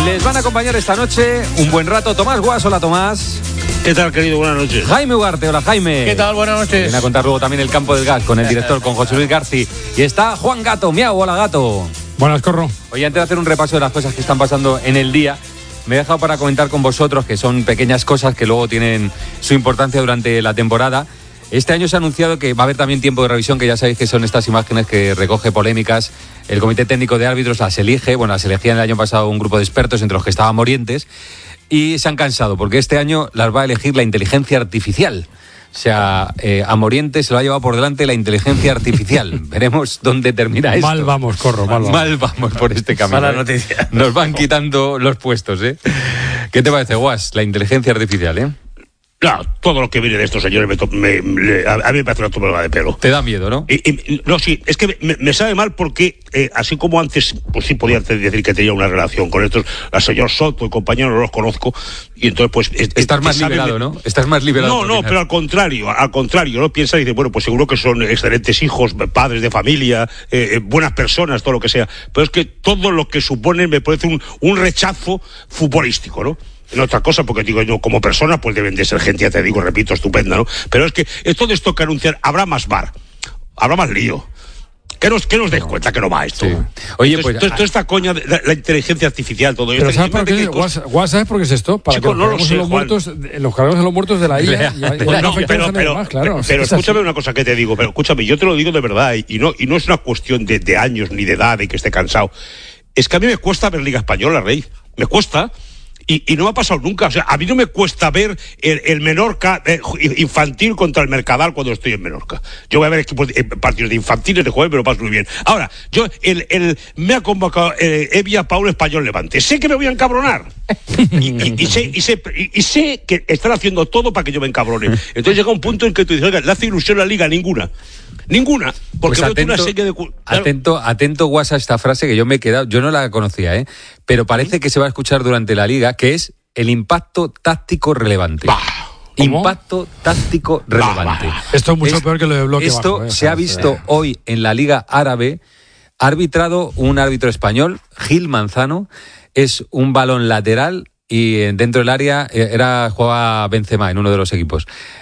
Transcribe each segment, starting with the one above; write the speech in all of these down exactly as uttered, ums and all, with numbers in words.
Les van a acompañar esta noche un buen rato Tomás Guas. Hola, Tomás. ¿Qué tal, querido? Buenas noches. Jaime Ugarte. Hola, Jaime. ¿Qué tal? Buenas noches. Viene a contar luego también el campo del gas con el director, con José Luis García. Y está Juan Gato. Miau, hola, Gato. Buenas, Corro. Oye, antes de hacer un repaso de las cosas que están pasando en el día, me he dejado para comentar con vosotros, que son pequeñas cosas que luego tienen su importancia durante la temporada. Este año se ha anunciado que va a haber también tiempo de revisión, que ya sabéis que son estas imágenes que recoge polémicas. El Comité Técnico de Árbitros las elige, bueno, las elegía el año pasado un grupo de expertos, entre los que estaba Morientes, y se han cansado, porque este año las va a elegir la inteligencia artificial. O sea, eh, a Morientes se lo ha llevado por delante la inteligencia artificial. Veremos dónde termina esto. Mal vamos, Corro, mal vamos. Mal vamos por este camino. Mala ¿eh? noticia. Nos van quitando los puestos, ¿eh? ¿Qué te parece, Guas? La inteligencia artificial, ¿eh? No, todo lo que viene de estos señores me, to- me, me- a mí me parece una tomada de pelo. Te da miedo, ¿no? Y, y- no, sí, es que me, me sabe mal porque, eh, así como antes, pues sí podía decir que tenía una relación con estos, la señor Soto y compañeros, no los conozco, y entonces pues... Es, Estás más sabe, liberado, me, ¿no? Estás más liberado. No, no, porque- pero al contrario, al contrario, ¿no? Piensa y dice, bueno, pues seguro que son excelentes hijos, padres de familia, eh, buenas personas, todo lo que sea, pero es que todo lo que suponen me parece un, un rechazo futbolístico, ¿no? En otra cosa, porque digo yo, como persona, pues deben de ser gente, ya te digo, repito, estupenda, ¿no? Pero es que todo esto que anunciar, habrá más bar, habrá más lío. ¿Qué nos, qué nos des cuenta que no va esto? Sí. Oye, entonces, pues... entonces, toda esta coña, de la, la inteligencia artificial, todo esto... Pero ¿sabes por qué? que- Guas, Guas, ¿sabes por qué es esto? Para Chico, que no lo nos sé, en los Juan. muertos, en los cargos de los muertos de la I A. Y, y, y Pues no no, afectamos pero, a nadie pero, más, claro. pero, pero Es así. escúchame una cosa que te digo, pero escúchame, yo te lo digo de verdad, y, y no y no es una cuestión de, de años ni de edad, de que esté cansado. Es que a mí me cuesta ver Liga Española, Rey. Me cuesta. Y, y no me ha pasado nunca. O sea, a mí no me cuesta ver el, el Menorca eh, infantil contra el Mercadal cuando estoy en Menorca. Yo voy a ver equipos, eh, partidos de infantiles de jueves, pero lo paso muy bien. Ahora, yo, el, el me ha convocado eh, Evia Paul Español Levante. Sé que me voy a encabronar. y, y, y, sé, y, sé, y, y sé que están haciendo todo para que yo me encabrone. Entonces llega un punto en que tú dices, oiga, ¿le hace ilusión la Liga? Ninguna. Ninguna. Porque Pues veo atento, una serie de... Claro. atento, atento, Guas, a esta frase que yo me he quedado, yo no la conocía, ¿eh? Pero parece que se va a escuchar durante la Liga, que es el impacto táctico relevante. Bah. ¿Cómo? Impacto táctico relevante. bah. Esto es mucho peor que lo de bloque Esto bajo, ¿eh? se ha visto Eh. hoy en la Liga Árabe. Ha arbitrado un árbitro español, Gil Manzano. Es un balón lateral y eh, dentro del área eh, era jugaba Benzema en uno de los equipos.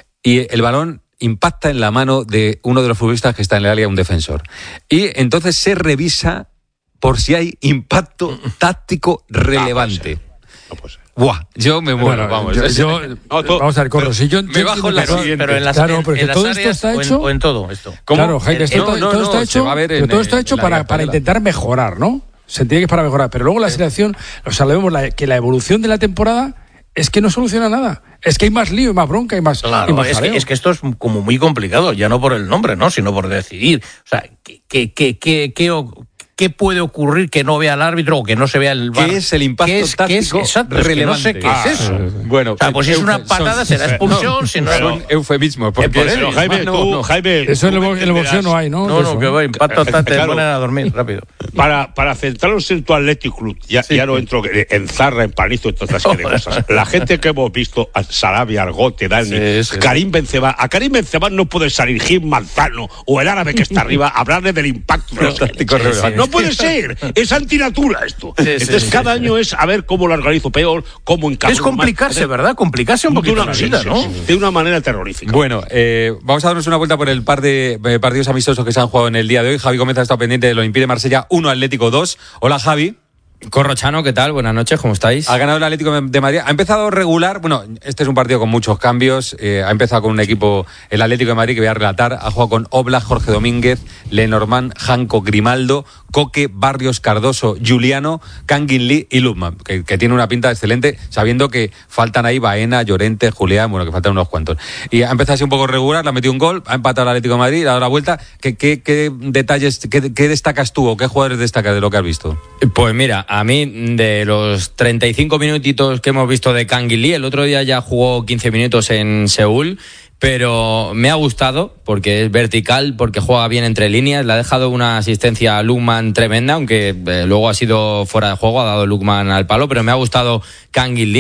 Y el balón impacta en la mano de uno de los futbolistas que está en el área, un defensor. Y entonces se revisa por si hay impacto táctico relevante. No puede ser. Buah, yo me muero, Bueno, vamos. yo- yo- No, todo- vamos a ver, Corro. Si yo, me yo bajo entiendo la que- siguiente. Pero en las, Claro, en- porque en las todo esto áreas está o en- hecho- o en todo esto. ¿Cómo? Claro, Jaime, esto, No, todo- no, todo no, está se hecho, va a ver pero en- todo está en hecho la para, Liga para Española. intentar mejorar, ¿no? Se entiende que es para mejorar, pero luego la selección, o sea, le vemos la- que la evolución de la temporada es que no soluciona nada. Es que hay más lío, y más bronca, y más, y Claro, más es jaleo. que, es que esto es como muy complicado, ya no por el nombre, ¿no? Sino por decidir. O sea, ¿qué, qué, qué, qué, qué, o- qué puede ocurrir que no vea el árbitro o que no se vea el V A R? ¿Qué es el impacto ¿Qué es, táctico qué es, exacto, es que relevante? no sé qué Ah, es eso. Bueno, O sea, pues si es una son- patada será expulsión, si no... son eufemismos. Porque por eso, Pero Jaime, no, tú, no. Jaime... Eso en tú el, me bo- en el boxeo entenderás. no hay, ¿no? No, De no, eso. que va, impacto, te Claro. ponen a dormir rápido. Para, para centrarnos en tu Athletic Club, ya, ya no entro en Zarra, en Panizo, en todas estas serie de cosas. La gente que hemos visto, a Sarabia, Argote, Dani, Sí, sí. Karim Benzema, a Karim Benzema no puede salir Gil Manzano o el árabe que está arriba a hablarle del impacto de los táctico relevante. No puede ser, es antinatura esto. Sí, sí, Entonces sí, cada sí. año es a ver cómo lo organizo peor, cómo encabro Es complicarse, más. ¿verdad? Complicarse un De poquito una, la vida, sí, ¿no? sí, sí, de una manera terrorífica. Bueno, eh, vamos a darnos una vuelta por el par de eh, partidos amistosos que se han jugado en el día de hoy. Javi Gómez ha estado pendiente del Olympique de Marsella uno, Atlético dos. Hola, Javi. Corrochano, ¿qué tal? Buenas noches, ¿cómo estáis? Ha ganado el Atlético de Madrid. Ha empezado regular. Bueno, este es un partido con muchos cambios. Eh, ha empezado con un equipo, el Atlético de Madrid, que voy a relatar. Ha jugado con Oblak, Jorge Domínguez, Lenormand, Janco, Grimaldo, Coque, Barrios, Cardoso, Juliano, Kangin Lee y Lukman, que, que tiene una pinta excelente, sabiendo que faltan ahí Baena, Llorente, Julián, bueno, que faltan unos cuantos. Y ha empezado así un poco regular, le ha metido un gol, ha empatado el Atlético de Madrid, ha dado la vuelta. ¿Qué, qué, qué detalles, qué, qué destacas tú o qué jugadores destacas de lo que has visto? Pues mira, a mí de los treinta y cinco minutitos que hemos visto de Kangin Lee, el otro día ya jugó quince minutos en Seúl, pero me ha gustado porque es vertical, porque juega bien entre líneas, le ha dejado una asistencia a Lukman tremenda, aunque eh, luego ha sido fuera de juego, ha dado Lukman al palo, pero me ha gustado Kangin Lee,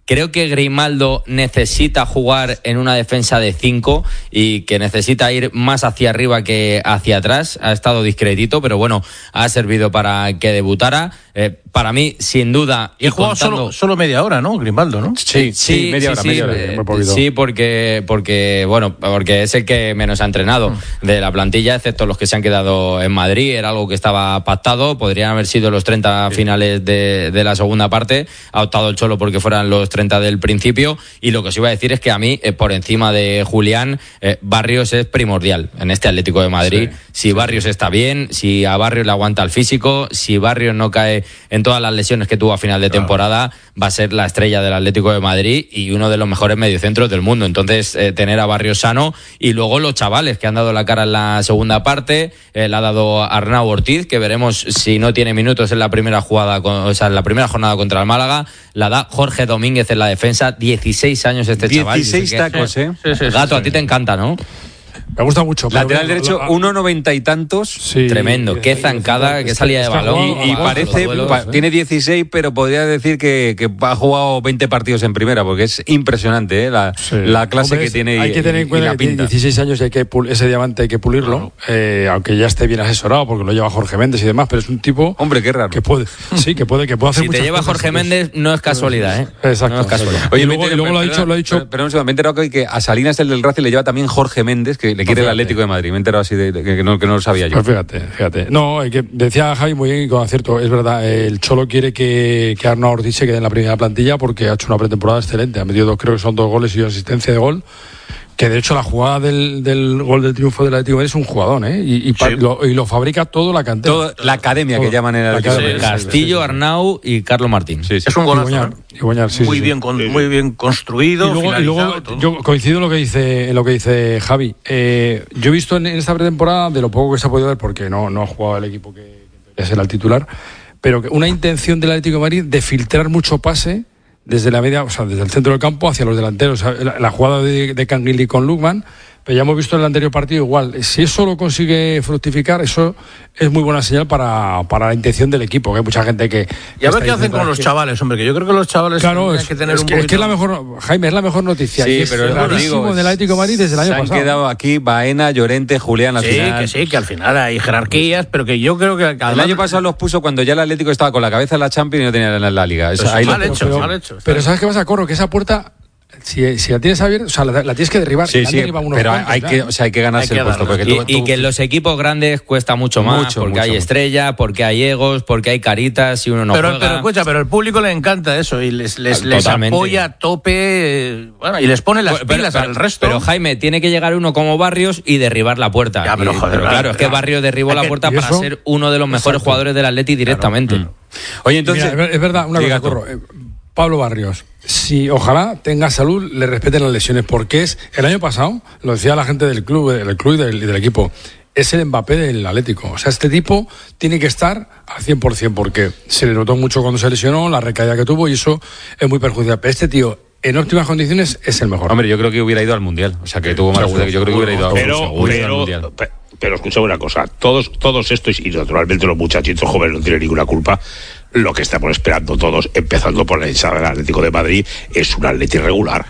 Creo que Grimaldo necesita jugar en una defensa de cinco y que necesita ir más hacia arriba que hacia atrás. Ha estado discretito, pero bueno, ha servido para que debutara. Eh, para mí, sin duda... Y ha jugado contando... solo, solo media hora, ¿no? Grimaldo, ¿no? Sí, sí, sí media hora, sí, media hora. Eh, sí, porque, porque, bueno, porque es el que menos ha entrenado mm. de la plantilla, excepto los que se han quedado en Madrid. Era algo que estaba pactado. Podrían haber sido los treinta sí. finales de, de la segunda parte. Ha optado el Cholo porque fueran los treinta del principio. Y lo que os iba a decir es que a mí, eh, por encima de Julián, eh, Barrios es primordial en este Atlético de Madrid. Sí, si Barrios sí. está bien, si a Barrios le aguanta el físico, si Barrios no cae en todas las lesiones que tuvo a final de claro. temporada, va a ser la estrella del Atlético de Madrid y uno de los mejores mediocentros del mundo. Entonces, eh, tener a Barrios sano y luego los chavales que han dado la cara en la segunda parte, eh, le ha dado Arnau Ortiz, que veremos si no tiene minutos en la primera jugada, con, o sea, en la primera jornada contra el Málaga. La da Jorge Domínguez en la defensa, dieciséis años este chaval. dieciséis tacos, ¿eh? Sí, sí, sí, Gato, sí, sí. a ti te encanta, ¿no? Me gusta mucho. Lateral derecho, uno noventa y tantos. Sí, tremendo. Qué zancada, qué salida de balón. Y, y parece, duelos, pa, ¿eh? tiene dieciséis, pero podría decir que, que ha jugado veinte partidos en primera, porque es impresionante, ¿eh? la, sí. la clase Hombre, que tiene. Hay que tener en cuenta que tiene dieciséis años y hay que pul- ese diamante hay que pulirlo, claro. eh, aunque ya esté bien asesorado, porque lo lleva Jorge Méndez y demás, pero es un tipo. Hombre, qué raro. Que puede, sí, que puede, que puede hacer si muchas te lleva cosas. Jorge Méndez, no es casualidad, ¿eh? Exacto. No es casualidad. Oye, y luego, y luego lo ha dicho, lo ha dicho. Pero, pero un segundo, me he enterado que a Salinas, el del Racing, le lleva también Jorge Méndez, que le quiere el Atlético de Madrid. Me he enterado así de, de que, no, que no lo sabía yo. Pues fíjate, fíjate. No, que decía Javi muy bien y con acierto, es verdad, el Cholo quiere que, que Arnau Ortiz se quede en la primera plantilla porque ha hecho una pretemporada excelente. Ha metido dos, creo que son dos goles y una asistencia de gol. Que de hecho la jugada del, del gol del triunfo del Atlético es un jugadón, ¿eh? Y, y, sí. lo, y lo fabrica todo la cantera. Todo, la academia todo, que llaman en el Atlético. Sí, Castillo, Arnau y Carlos Martín. Sí, sí. Es un golazo. Y Boñar, y Boñar, sí, muy, sí, bien, sí. Con, muy bien construido. Y luego, y luego yo coincido en lo que dice, en lo que dice Javi. Eh, yo he visto en, en esta pretemporada, de lo poco que se ha podido ver, porque no, no ha jugado el equipo que, que es el titular, pero una intención del Atlético de Madrid de filtrar mucho pase desde la media, o sea, desde el centro del campo hacia los delanteros. O sea, la, la jugada de, de Canguilí con Lukman, pero ya hemos visto en el anterior partido igual. Si eso lo consigue fructificar, eso es muy buena señal para, para la intención del equipo, que hay mucha gente que... Y a ver qué hacen con los que... chavales, hombre, que yo creo que los chavales claro, tienen es, que tener es un que, poquito... Es que es la mejor, Jaime, es la mejor noticia. Sí, y pero es rarísimo del Atlético de Madrid desde el año se pasado. han quedado aquí Baena, Llorente, Julián, al sí, final... que sí, que al final hay jerarquías, pero que yo creo que... El además... año pasado los puso cuando ya el Atlético estaba con la cabeza en la Champions y no tenía en la Liga. Eso, ahí mal, lo... hecho, pero, mal hecho, pero ¿sabes qué pasa, Corro? Que esa puerta... Si, si la tienes abierta, o sea, la, la tienes que derribar. Sí, sí, unos pero cuantos, hay, que, o sea, hay que ganarse hay que el puesto. Porque y, tú, y tú... que en los equipos grandes cuesta mucho más, mucho, porque mucho, hay mucho. estrella, porque hay egos, porque hay caritas y uno no pero, juega. Pero escucha, pero el público le encanta eso y les, les, les apoya a tope, bueno, y les pone las pero, pilas pero, al resto. Pero Jaime, tiene que llegar uno como Barrios y derribar la puerta. Ya, pero, y, joder, pero claro, claro, es que Barrios derribó la puerta para eso? ser uno de los mejores Exacto. jugadores del Atleti directamente. Claro. Oye, entonces... Mira, es verdad, una cosa, Corro. Eh, Pablo Barrios, si ojalá tenga salud, le respeten las lesiones, porque es, el año pasado, lo decía la gente del club, del club y del, del equipo, es el Mbappé del Atlético. O sea, este tipo tiene que estar al cien por ciento, porque se le notó mucho cuando se lesionó, la recaída que tuvo, y eso es muy perjudicial. Pero este tío, en óptimas condiciones, es el mejor. Hombre, yo creo que hubiera ido al Mundial. O sea, que tuvo más seguro, yo creo que hubiera ido, pero, seguro, pero, al Mundial. Pero, pero escucha una cosa, todos, todos estos, y naturalmente los muchachitos jóvenes no tienen ninguna culpa, lo que estamos esperando todos, empezando por la hinchada del Atlético de Madrid, es un Atleti regular.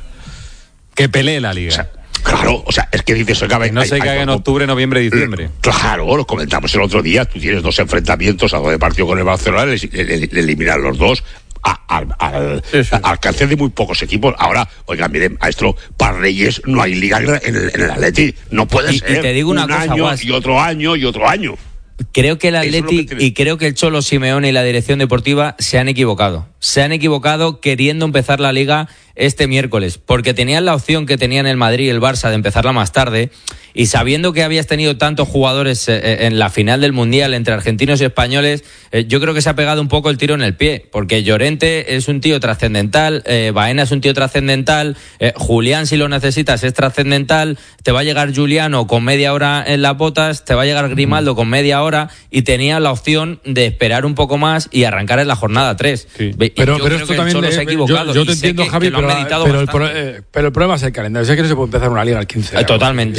Que pelee la Liga. O sea, claro, o sea, es que dices... Que no sé qué haga en octubre, noviembre, diciembre. Claro, lo comentamos el otro día, tú tienes dos enfrentamientos a donde partido con el Barcelona, le, le, le eliminan los dos al al sí, sí. alcance de muy pocos equipos. Ahora, oigan, miren, maestro, para Reyes no hay Liga en el, en el Atleti, no puede y, ser. Y te digo una un cosa, año Guas. y otro año y otro año. Creo que el Atleti y creo que el Cholo Simeone y la dirección deportiva se han equivocado. Se han equivocado queriendo empezar la Liga este miércoles, porque tenían la opción que tenían el Madrid y el Barça de empezarla más tarde, y sabiendo que habías tenido tantos jugadores eh, en la final del Mundial entre argentinos y españoles, eh, yo creo que se ha pegado un poco el tiro en el pie, porque Llorente es un tío trascendental, eh, Baena es un tío trascendental, eh, Julián, si lo necesitas, es trascendental, te va a llegar Juliano con media hora en las botas, te va a llegar Grimaldo con media hora, y tenía la opción de esperar un poco más y arrancar en la jornada tres. Sí. Pero, pero esto también le, se ha equivocado. Yo, yo te entiendo, que, Javi, que pero, pero, el pro, eh, pero el problema es el calendario. Sé que no se puede empezar una liga al quince. Eh, totalmente. Es una cosa cosa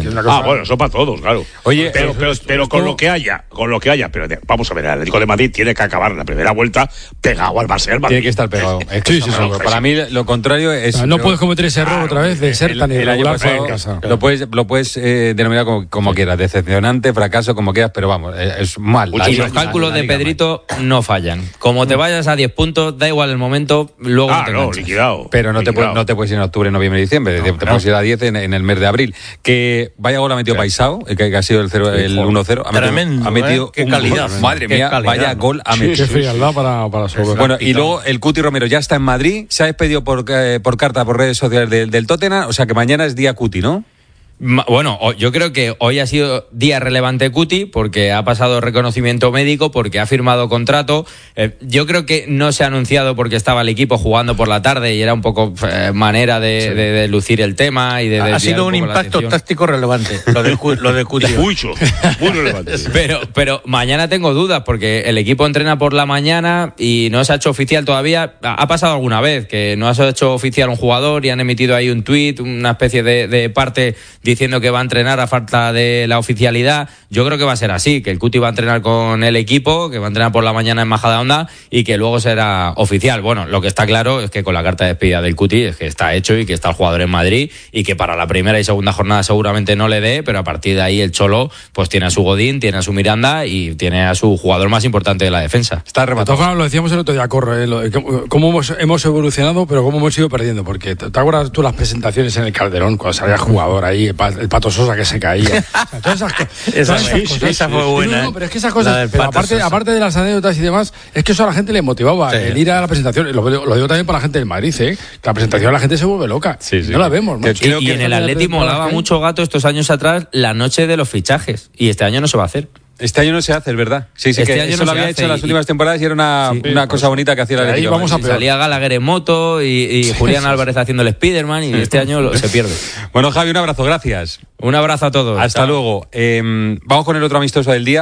Exactamente. Ah, bueno, eso para todos, claro. Oye, pero, eh, pero, pero con lo que haya, con lo que haya, pero de- vamos a ver, el Atlético de Madrid tiene que acabar la primera vuelta pegado al Barça del Madrid. Tiene que estar pegado. Sí, sí, sí. Para mí lo contrario es... O sea, no yo- puedes cometer ese error otra vez de ser el, tan el año irregular fuera pasado de casa. lo puedes, lo puedes eh, denominar como, como quieras, decepcionante, fracaso, como quieras, pero vamos, eh, es mal. Muchos La Y liga- los años. cálculos la de liga mal. Pedrito no fallan. Como te vayas a diez puntos, da igual el momento, luego Ah, no te no, enganchas. liquidado. Pero no te, liquidado. puedes, no te puedes ir en octubre, noviembre, diciembre. te te puedes ir a diez en, en el mes de abril. Que vaya gol ha metido Paisao, que, que ha sido el, cero, el uno cero. Ha metido- Tremendo, ha metido ¿eh? Qué un calidad. gol. Madre Qué mía, calidad, vaya ¿no? gol ha Sí, metido. Qué frialdad para, para sobre. Bueno, y luego el Cuti Romero ya está en Madrid, se ha despedido por, eh, por carta, por redes sociales del, del Tottenham, o sea que mañana es día Cuti, ¿no? Ma- Bueno, o- yo creo que hoy ha sido día relevante Cuti porque ha pasado reconocimiento médico, porque ha firmado contrato. Eh, yo creo que no se ha anunciado porque estaba el equipo jugando por la tarde y era un poco eh, manera de, de- de lucir el tema y de Ha desviar sido un poco la impacto atención. táctico relevante, lo de, Cu- lo de Cuti. Mucho, muy relevante. Pero, pero mañana tengo dudas porque el equipo entrena por la mañana y no se ha hecho oficial todavía. Ha ha pasado alguna vez que no se ha hecho oficial un jugador y han emitido ahí un tuit, una especie de, de parte diciendo que va a entrenar a falta de la oficialidad. Yo creo que va a ser así, que el Cuti va a entrenar con el equipo, que va a entrenar por la mañana en Majadahonda y que luego será oficial. Bueno, lo que está claro es que con la carta de despedida del Cuti es que está hecho y que está el jugador en Madrid y que para la primera y segunda jornada seguramente no le dé, pero a partir de ahí el Cholo pues tiene a su Godín, tiene a su Miranda y tiene a su jugador más importante de la defensa. Está De todas rematado. formas, lo decíamos el otro día, Corre, eh, lo- cómo cómo hemos, hemos evolucionado, pero cómo hemos ido perdiendo. Porque te, te acuerdas tú las presentaciones en el Calderón, cuando salía jugador ahí, el, pa- el Pato Sosa que se caía. O sea, todas esas, co- Esa todas fue- esas cosas. esa fue No, buena, No, ¿eh? pero es que esas La cosas, del pero Pato aparte, Sosa. aparte de las anécdotas y demás, es que eso a la gente le motivaba, Sí. el ir a la presentación. Lo, lo digo también para la gente del Madrid, ¿eh? Que la presentación la gente se vuelve loca. Sí, sí. No la vemos, Que- macho. creo y que en el esta Atleti temporada molaba que hay- mucho, Gato, estos años atrás, la noche de los fichajes. Y este año no se va a hacer. Este año no se hace, es verdad. Sí, sí, Este que año eso no lo se había hace hecho en las y- últimas temporadas y era una, Sí, una por cosa eso. bonita que hacía la Ahí Atlético de vamos a Madrid. peor. Salía Gallagher en moto y, y Julián Álvarez haciendo el Spiderman y este año lo- se pierde. Bueno, Javi, un abrazo, gracias. Un abrazo a todos. Hasta Chao. luego. Eh, vamos con el otro amistoso del día.